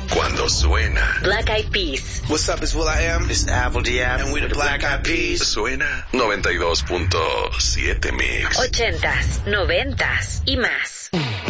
Cuando suena. Black Eyed Peas. What's up, it's will.i.am. It's Apple D.F. And we the Black Eyed Peas. Suena 92.7 Mix. 80s, 90s y más.